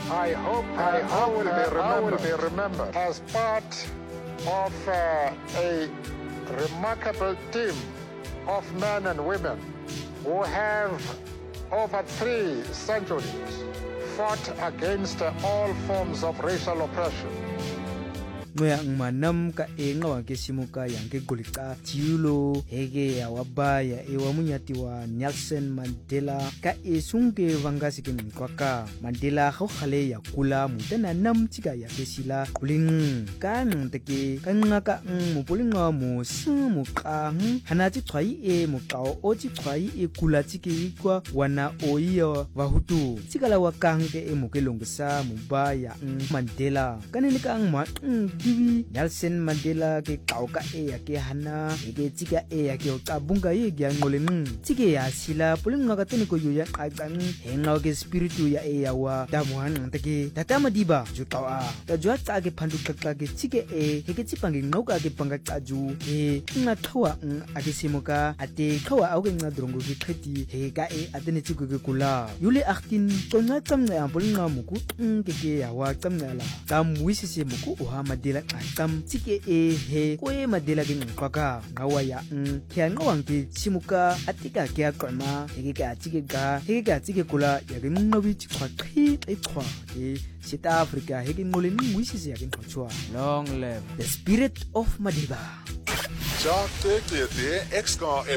I hope will be remembered as part of a remarkable team of men and women who have over 3 centuries fought against all forms of racial oppression. Ngoya ngmanam ka enga ke simuka yang ke golika tiulo hege ya wabaya wa munyati wa Nelson Mandela ka esunge vangasi ke mkwaka Mandela go khale ya kula mutana nam tika ya ke sila kuling ka nteke ka ngaka mopolinga mo simu ka hanati tshwai e mokao o tshwai e kula tike kwa wana oiya vahutu tikala wa kange e mokelongsa mubaya Mandela kanene ka ngma Divi Nelson Mandela ke kauka e ya ke hana ke tika e ya ke cabunga ye ya ngoleng tike ya sila pulinga ka tene ko ya qaqang henga ke spiritu ya e ya wa damuhan take tatama diba jukawa ta jwa tsa ke phandu qaqqa ke tike e ke tsipange ngoka ke panga qaju e nga thawa a ke simuka ate khawa a ke nga drongo ke kheti he ka e atene tsiko ke kula yule 18 tsonga tsamna ya pulinga muku ke ya wa tsamnala tamwisi se muku o ha Mandela qam tike e he ko e Mandela ke ngqaka ngawa ya ke ngawang ke simuka atika ke aqama ke ka tike ga ke ka tike kula ya ke ngobi tshwa qhi e tshwa ke South Africa he ke ngole ngwisi se ya ke ngqachwa long live the spirit of Madiba. Ja, ek dit, ek ska